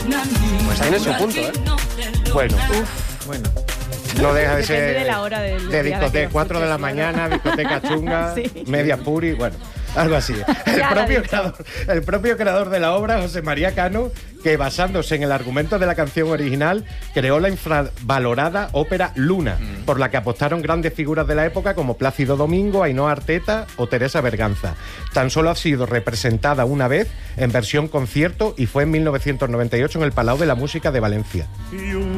Pues tiene su punto, ¿eh? Bueno, Bueno. no deja de ser Depende de la hora del de día discoteca, que 4 de la escuches, mañana, discoteca chunga, Sí. media puri, bueno, algo así. El propio creador de la obra, José María Cano, que basándose en el argumento de la canción original, creó la infravalorada ópera Luna, por la que apostaron grandes figuras de la época como Plácido Domingo, Ainhoa Arteta o Teresa Berganza. Tan solo ha sido representada una vez en versión concierto y fue en 1998 en el Palau de la Música de Valencia.